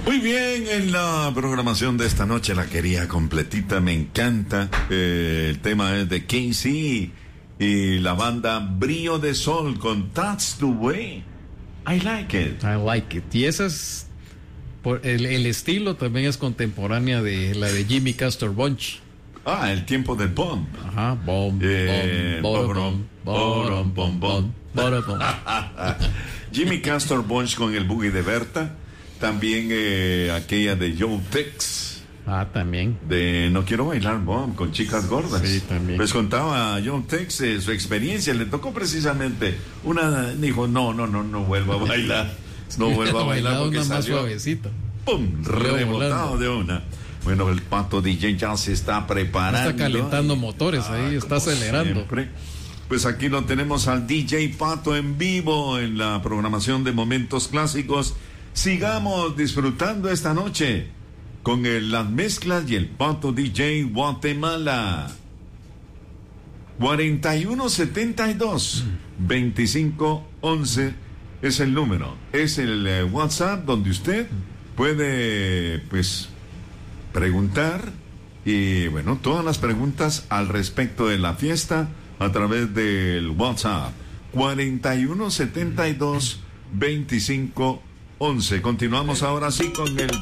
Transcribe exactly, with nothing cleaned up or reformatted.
Muy bien, en la programación de esta noche la quería completita, me encanta. Eh, el tema es de Casey y la banda Brillo de Sol con That's the Way I Like It. I like it. Y esa es, por el, el estilo también es contemporánea de la de Jimmy Castor Bunch. Ah, el tiempo del bomb. Ajá, bomb, Eh, bomb, bomb, bomb, bomb, bomb, bomb, bomb. Jimmy Castor Bunch con el Boogie de Berta. También eh, aquella de Joe Tex. Ah, también. De No Quiero Bailar Bomb con Chicas Gordas. Sí, también. Pues contaba a Joe Tex eh, su experiencia. Le tocó precisamente una. Dijo: No, no, no, no vuelva a bailar. No vuelva a bailar porque una más salió. Suavecita. ¡Pum! Rebotado de una. Bueno, el Pato D J ya se está preparando. Está calentando motores ah, ahí, está acelerando. Siempre. Pues aquí lo tenemos al D J Pato en vivo en la programación de Momentos Clásicos. Sigamos disfrutando esta noche con el, las mezclas y el Pato D J Guatemala. cuarenta y uno setenta y dos veinticinco once es el número. Es el eh, WhatsApp donde usted puede, pues, preguntar y, bueno, todas las preguntas al respecto de la fiesta a través del WhatsApp cuarenta y uno setenta y dos veinticinco once. Continuamos ahora sí con el